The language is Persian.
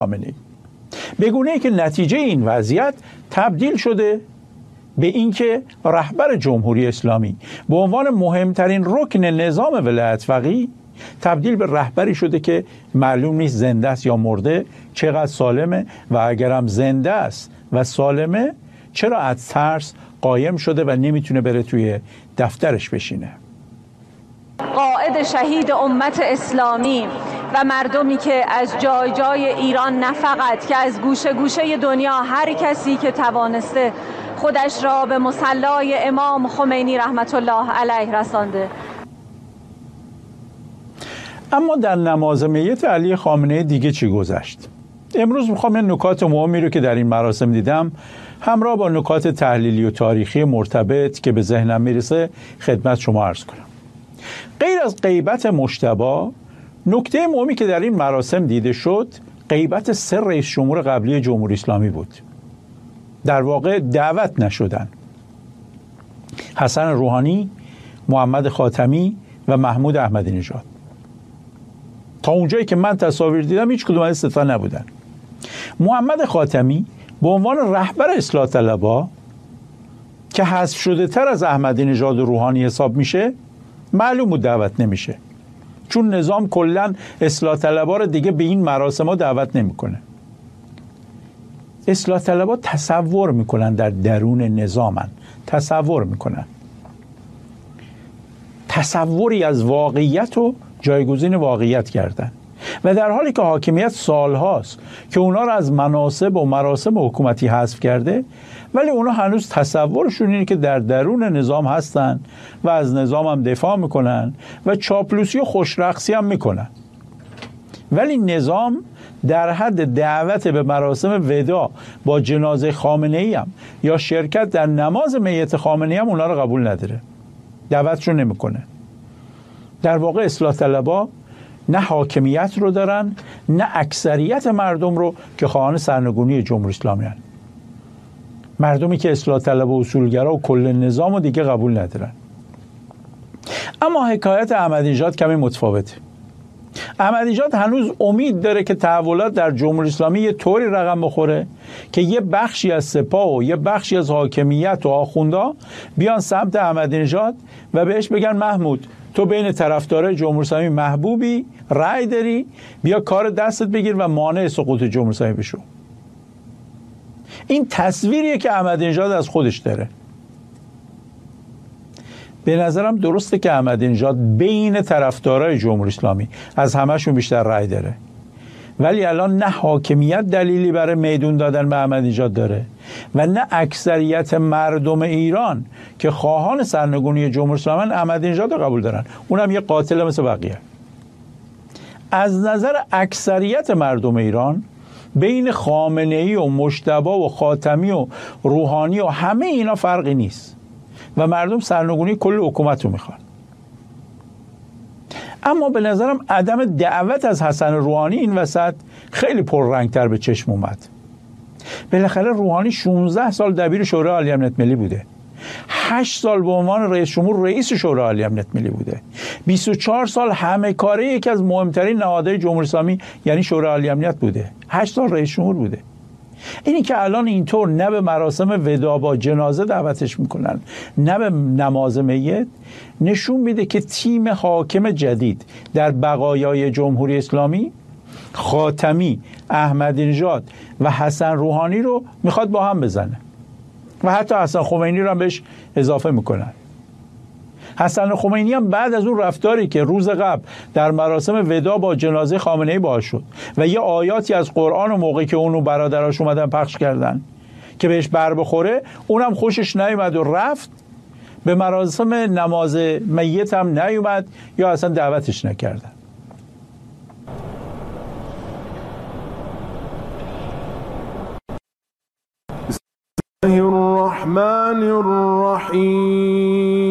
خامنه‌ای، به گونه‌ای که نتیجه این وضعیت تبدیل شده به اینکه رهبر جمهوری اسلامی به عنوان مهمترین رکن نظام ولایت فقیه تبدیل به رهبری شده که معلوم نیست زنده است یا مرده، چقدر سالمه و اگرم زنده است و سالمه چرا از ترس قایم شده و نمیتونه بره توی دفترش بشینه. قائد شهید امت اسلامی و مردمی که از جای جای ایران، نه فقط که از گوشه گوشه دنیا، هر کسی که توانسته خودش را به مصلی امام خمینی رحمت الله علیه رسانده. اما در نماز میت علی خامنه‌ای دیگه چی گذشت؟ امروز میخوام این نکات مهمی رو که در این مراسم دیدم همراه با نکات تحلیلی و تاریخی مرتبط که به ذهنم میرسه خدمت شما عرض کنم. غیر از غیبت مجتبی، نکته مهمی که در این مراسم دیده شد غیبت 3 رئیس جمهور قبلی جمهوری اسلامی بود. در واقع دعوت نشدن: حسن روحانی، محمد خاتمی و محمود احمدی نژاد. تا اونجایی که من تصاویر دیدم هیچ کدوم از 3 نبودن. محمد خاتمی به عنوان رهبر اصلاح طلبها که حذف شده تر از احمدی نژاد و روحانی حساب میشه، معلوم بود دعوت نمیشه، چون نظام کلا اصلاح طلبها رو دیگه به این مراسم‌ها دعوت نمیکنه. اصلاح طلبها تصور میکنن در درون نظامن، تصور میکنن، تصوری از واقعیت رو جایگزین واقعیت کردن و در حالی که حاکمیت سالهاست که اونا رو از مناصب و مراسم حکومتی حذف کرده، ولی اونا هنوز تصورشون اینه که در درون نظام هستن و از نظام هم دفاع میکنن و چاپلوسی و خوشرقصی هم میکنن. ولی نظام در حد دعوت به مراسم وداع با جنازه خامنه‌ای هم یا شرکت در نماز میت خامنه‌ای هم اونا رو قبول نداره، دعوتشون نمیکنه. در واقع اصلاح طلبها نه حاکمیت رو دارن، نه اکثریت مردم رو که خواهان سرنگونی جمهوری اسلامی هستند. مردمی که اصلاح طلب و اصولگرا و کل نظام رو دیگه قبول ندارن. اما حکایت احمدی نژاد کمی متفاوته. احمدی نژاد هنوز امید داره که تحولات در جمهوری اسلامی یه طوری رقم بخوره که یه بخشی از سپاه و یه بخشی از حاکمیت و آخوندا بیان سمت احمدی نژاد و بهش بگن محمود، تو بین طرفدارای جمهوری اسلامی محبوبی، رأی داری، بیا کار دستت بگیر و مانع سقوط جمهوری اسلامی بشو. این تصویریه که احمدی نژاد از خودش داره. به نظرم درسته که احمدی نژاد بین طرفدارای جمهوری اسلامی از همهشون بیشتر رأی داره، ولی الان نه حاکمیت دلیلی برای میدون دادن به احمدی نژاد داره و نه اکثریت مردم ایران که خواهان سرنگونی جمهوری اسلامی احمدی نژاد رو قبول دارن. اونم یه قاتل مثل بقیه. از نظر اکثریت مردم ایران بین خامنه‌ای و مجتبی و خاتمی و روحانی و همه اینا فرقی نیست و مردم سرنگونی کل حکومت رو میخوان. اما به نظرم عدم دعوت از حسن روحانی این وسط خیلی پررنگتر به چشم اومد. بالاخره روحانی 16 سال دبیر شورای عالی امنیت ملی بوده، 8 سال به عنوان رئیس جمهور رئیس شورای عالی امنیت ملی بوده، 24 سال همه کاره یکی از مهمترین نهادهای جمهوری اسلامی یعنی شورای عالی امنیت بوده، 8 سال رئیس جمهور بوده. اینی که الان اینطور نه به مراسم وداع با جنازه دعوتش میکنن نه به نماز میت، نشون میده که تیم حاکم جدید در بقایای جمهوری اسلامی خاتمی، احمدی نژاد و حسن روحانی رو میخواد با هم بزنه و حتی حسن خمینی رو هم بهش اضافه میکنن. حسن خمینی هم بعد از اون رفتاری که روز قبل در مراسم وداع با جنازه خامنه‌ای باعث شد و یه آیاتی از قرآن و موقعی که اونو برادراش اومدن پخش کردن که بهش بر بخوره، اونم خوشش نیومد و رفت، به مراسم نماز میت هم نیومد یا اصلا دعوتش نکردن. الرحمن الرحیم